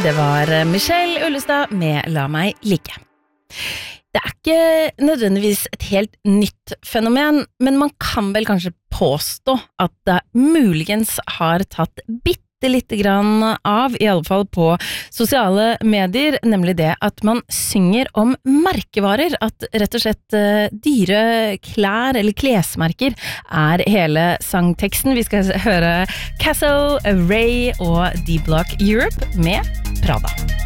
Det var Michelle Ullestad med La meg ligge. Det ikke nødvendigvis et helt nytt fenomen, men man kan vel kanskje påstå at det muligens har tatt bitte lite grann av, i alle fall på sosiale medier, nemlig det at man synger om merkevarer, at rett og slett dyre klær eller klesmerker hele sangteksten. Vi skal høre Casso, Ray og D-Block Europe med Prada.